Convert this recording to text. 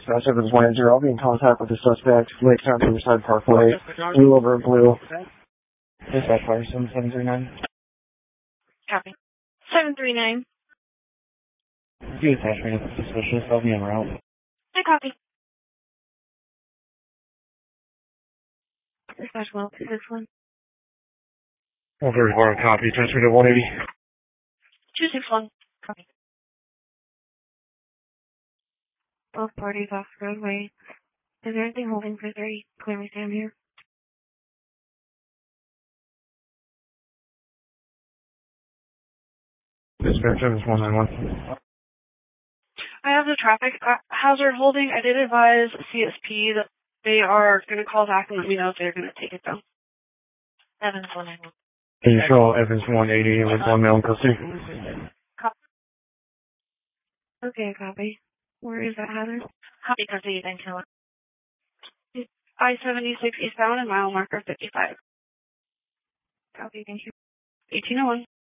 Dispatch Evans 180. I'll be in contact with the suspect, Laketown Riverside Parkway, blue over blue. Dispatch fire 7739. Copy. 739. Do attachment of suspicious. I'll be en route. I copy. Dispatch well, this one. 134 copy. Transfer to 180. 261. Copy. Both parties off the roadway. Is there anything holding for 3? Clear me stand here. Dispatch Evans 191. I have the traffic hazard holding. I did advise CSP that they are going to call back and let me know if they're going to take it down. Evans 191. Control Evans 180 with 1 male in custody. Copy. Okay, copy. Where is that hazard? Copy, custody, then kill it. I-76 eastbound and mile marker 55. Copy, thank you. 1801.